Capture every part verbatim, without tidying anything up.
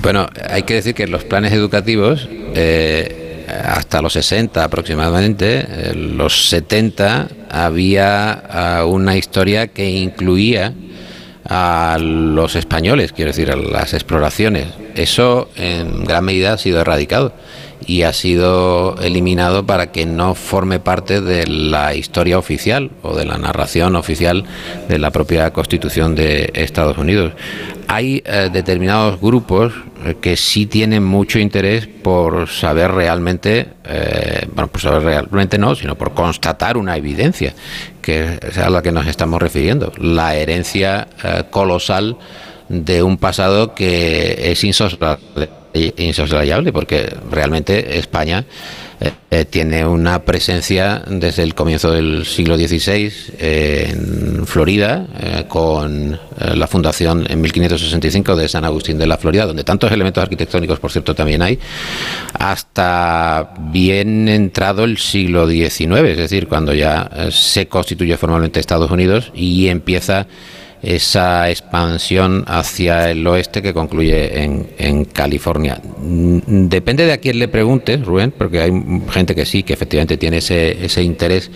Bueno, hay que decir que los planes educativos, eh, hasta los sesenta aproximadamente, eh, los setenta, había uh, una historia que incluía a los españoles, quiero decir, a las exploraciones. Eso en gran medida ha sido erradicado y ha sido eliminado para que no forme parte de la historia oficial o de la narración oficial de la propia Constitución de Estados Unidos. Hay eh, determinados grupos eh, que sí tienen mucho interés por saber realmente, eh, bueno, por saber realmente no, sino por constatar una evidencia, que es a la que nos estamos refiriendo, la herencia eh, colosal de un pasado que es insoslayable, insoslayable porque realmente España eh, eh, tiene una presencia desde el comienzo del siglo dieciséis eh, en Florida, eh, con eh, la fundación en mil quinientos sesenta y cinco de San Agustín de la Florida, donde tantos elementos arquitectónicos, por cierto, también hay, hasta bien entrado el siglo diecinueve, es decir, cuando ya eh, se constituye formalmente Estados Unidos y empieza esa expansión hacia el oeste que concluye en, en California. Depende de a quién le preguntes, Rubén, porque hay gente que sí, que efectivamente tiene ese, ese interés,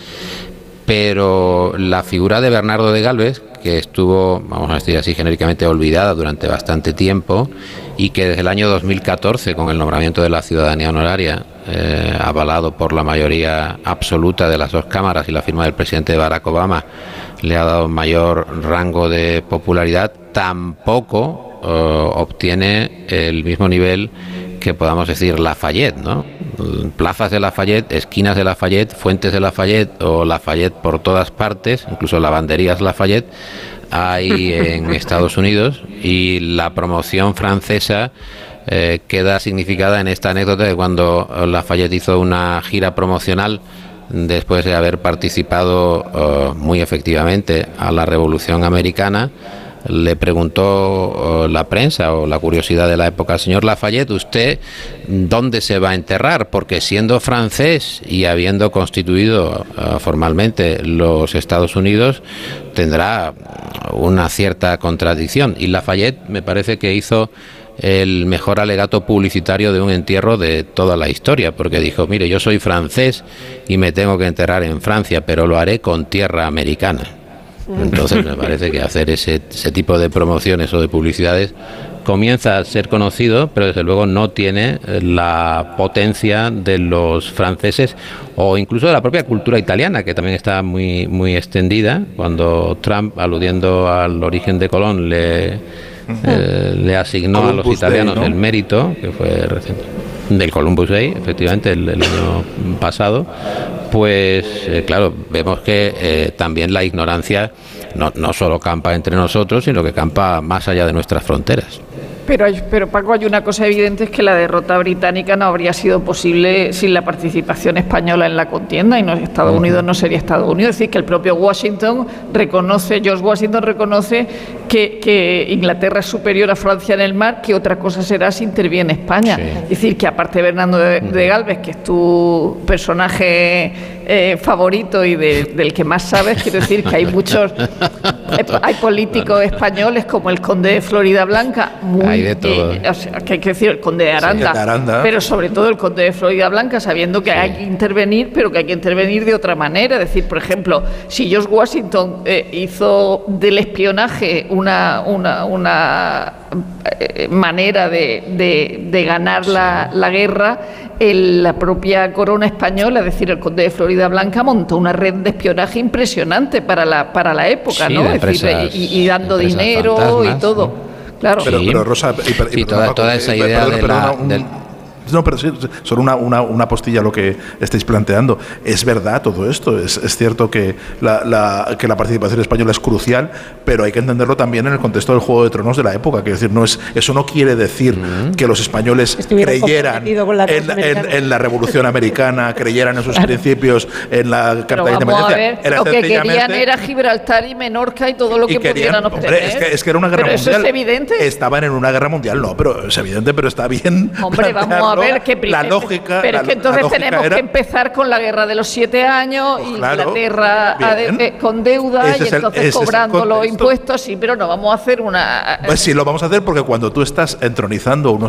pero la figura de Bernardo de Galvez, que estuvo, vamos a decir así genéricamente, olvidada durante bastante tiempo y que desde el año dos mil catorce, con el nombramiento de la ciudadanía honoraria, eh, avalado por la mayoría absoluta de las dos cámaras y la firma del presidente Barack Obama, le ha dado mayor rango de popularidad, tampoco eh, obtiene el mismo nivel que podamos decir Lafayette, ¿no? Plazas de Lafayette, esquinas de Lafayette, fuentes de Lafayette o Lafayette por todas partes, incluso lavanderías Lafayette hay en Estados Unidos, y la promoción francesa eh, queda significada en esta anécdota de cuando Lafayette hizo una gira promocional después de haber participado uh, muy efectivamente a la Revolución Americana. Le preguntó uh, la prensa o la curiosidad de la época: señor Lafayette, ¿usted dónde se va a enterrar? Porque siendo francés y habiendo constituido uh, formalmente los Estados Unidos, tendrá una cierta contradicción. Y Lafayette me parece que hizo el mejor alegato publicitario de un entierro de toda la historia, porque dijo: mire, yo soy francés y me tengo que enterrar en Francia, pero lo haré con tierra americana. Entonces me parece que hacer ese, ese tipo de promociones o de publicidades comienza a ser conocido, pero desde luego no tiene la potencia de los franceses o incluso de la propia cultura italiana, que también está muy, muy extendida. Cuando Trump, aludiendo al origen de Colón, le Eh, le asignó Columbus a los italianos Day, ¿no? el mérito, que fue reciente, del Columbus Day, efectivamente, el, el año pasado, pues eh, claro, vemos que eh, también la ignorancia no, no solo campa entre nosotros, sino que campa más allá de nuestras fronteras. Pero, hay, pero Paco, hay una cosa evidente, es que la derrota británica no habría sido posible sin la participación española en la contienda, y no, Estados Unidos no sería Estados Unidos. Es decir, que el propio Washington reconoce, George Washington reconoce que, que Inglaterra es superior a Francia en el mar, que otra cosa será si interviene España. Sí. Es decir, que aparte de Bernardo de, de Galvez, que es tu personaje eh, favorito y de, del que más sabes, quiero decir que hay muchos, hay políticos españoles como el conde de Florida Blanca, muy hay de todo. Eh, o sea, que hay que decir el conde de Aranda, sí, de Aranda, pero sobre todo el conde de Florida Blanca, sabiendo que sí. hay que intervenir, pero que hay que intervenir de otra manera. Es decir, por ejemplo, si George Washington eh, hizo del espionaje una, una, una eh, manera de, de, de ganar sí. la, la guerra, el, la propia corona española, es decir, el conde de Florida Blanca montó una red de espionaje impresionante para la, para la época, sí, ¿no? Es decir, y, y dando dinero fantasmas, y todo. ¿no? Claro. Pero, sí. pero Rosa, y, y, y toda, toda esa idea perdón, de la, un, del... No, pero sí, solo una, una, una postilla lo que estáis planteando. Es verdad todo esto. Es, es cierto que la, la, que la participación española es crucial, pero hay que entenderlo también en el contexto del Juego de Tronos de la época. Quiero decir, no es, eso no quiere decir mm. que los españoles Estuvieron creyeran en, en, en la Revolución Americana, creyeran en sus claro. principios, en la Carta de Independencia. Era lo que querían era Gibraltar y Menorca y todo lo que querían, pudieran obtener. Hombre, es, que, es que era una guerra pero mundial. Eso es evidente. Estaban en una guerra mundial, no, pero es evidente, pero está bien. Hombre, vamos a ver que la lógica, pero la, es que entonces tenemos era... que empezar con la guerra de los siete años y claro, Inglaterra de, con deuda ese y entonces el, cobrando los impuestos, sí, pero no vamos a hacer una... Pues sí, lo vamos a hacer porque cuando tú estás entronizando unos